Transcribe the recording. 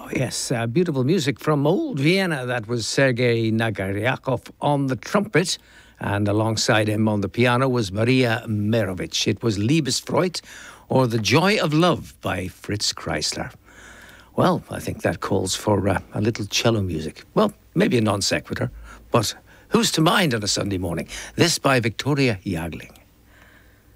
Yes, beautiful music from old Vienna. That was Sergei Nagaryakov on the trumpet, and alongside him on the piano was Maria Merovich. It was Liebesfreude, or The Joy of Love by Fritz Kreisler. Well, I think that calls for a little cello music. Well, maybe a non sequitur, but who's to mind on a Sunday morning? This by Victoria Jagling.